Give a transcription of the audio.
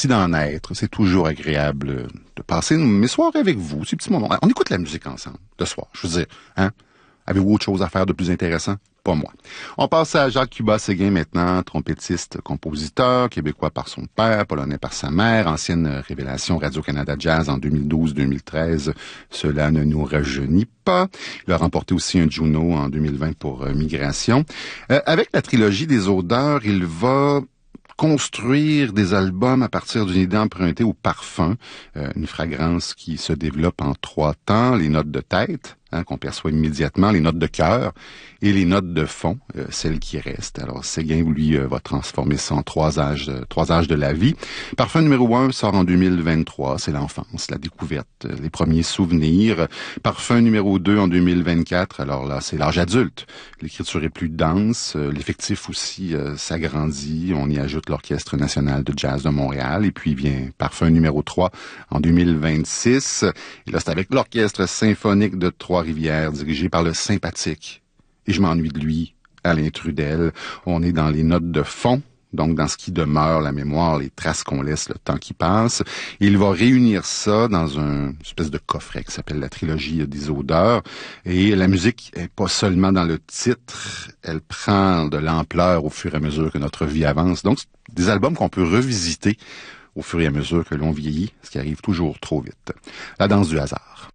Merci d'en être. C'est toujours agréable de passer mes soirées avec vous, ces petits moments. On écoute la musique ensemble, le soir. Je veux dire, hein? Avez-vous autre chose à faire de plus intéressant? Pas moi. On passe à Jacques Cubat-Séguin maintenant, trompettiste, compositeur, québécois par son père, polonais par sa mère, ancienne révélation Radio-Canada Jazz en 2012-2013. Cela ne nous rajeunit pas. Il a remporté aussi un Juno en 2020 pour Migration. Avec la trilogie des odeurs, il va construire des albums à partir d'une idée empruntée au parfum, une fragrance qui se développe en 3 temps, les notes de tête, qu'on perçoit immédiatement, les notes de cœur et les notes de fond, celles qui restent. Alors, Séguin, lui, va transformer ça en 3 âges de la vie. Parfum numéro 1 sort en 2023, c'est l'enfance, la découverte, les premiers souvenirs. Parfum numéro 2 en 2024, alors là, c'est l'âge adulte. L'écriture est plus dense, l'effectif aussi s'agrandit, on y ajoute l'Orchestre national de jazz de Montréal, et puis vient Parfum numéro 3 en 2026. Et là, c'est avec l'Orchestre symphonique de Trois-Rivières, dirigé par le sympathique, et je m'ennuie de lui, Alain Trudel. On est dans les notes de fond, donc dans ce qui demeure, la mémoire, les traces qu'on laisse, le temps qui passe. Et il va réunir ça dans une espèce de coffret qui s'appelle la trilogie des odeurs. Et la musique est pas seulement dans le titre, elle prend de l'ampleur au fur et à mesure que notre vie avance. Donc, c'est des albums qu'on peut revisiter au fur et à mesure que l'on vieillit, ce qui arrive toujours trop vite. La danse du hasard.